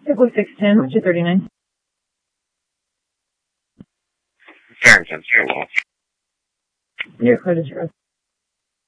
Typical 610, 239. Farrington, Stonewall. Your code is yours.